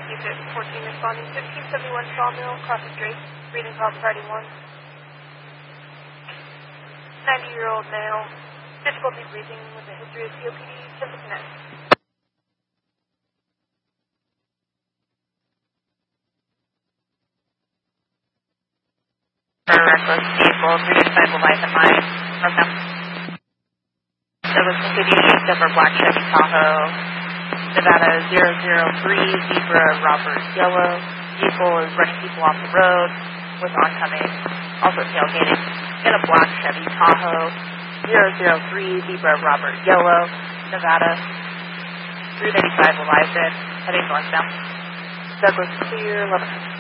Unit 14 responding 1571 Sawmill, Crossing Drake, reading call party 1. 90-year-old male, difficulty breathing with a history of COPD, send to connect. For reckless vehicle, 365 Life and Mine, okay. Douglas City, Denver Black Chevy Tahoe, Nevada 003, Zebra Robert Yellow. Vehicle is running people off the road with oncoming, also tailgating, in a black Chevy Tahoe, 003, Zebra Robert Yellow, Nevada 395 Leviathan, heading northbound. Douglas clear, 1100.